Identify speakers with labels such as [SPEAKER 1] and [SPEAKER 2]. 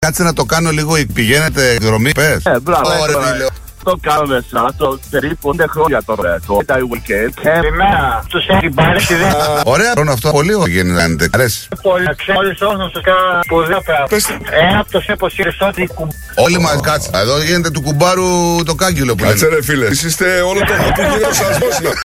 [SPEAKER 1] Κάτσε να το κάνω λίγο. Πηγαίνετε εκδρομή, πες.
[SPEAKER 2] Μπράβο.
[SPEAKER 1] Ωραία,
[SPEAKER 2] το κάνουμε σαν το περίπου 5 χρόνια τώρα. Τα weekend.
[SPEAKER 3] Καλημέρα. Τους έχει πάρει τη δέκα.
[SPEAKER 1] Ωραία, χρόνο αυτό πολύ γίνεται. Αρέσει.
[SPEAKER 3] Πολύ ξέρεις όμως τους κάνα σπουδαία πράγματα. Από το σέπος Χριστότη
[SPEAKER 1] Όλοι μας κάτσε. Εδώ γίνεται του κουμπάρου το κάγκυλο που λένε.
[SPEAKER 4] Κάτσε ρε φίλε. Εσείς είστε όλο το που γίνεται ο σασμός.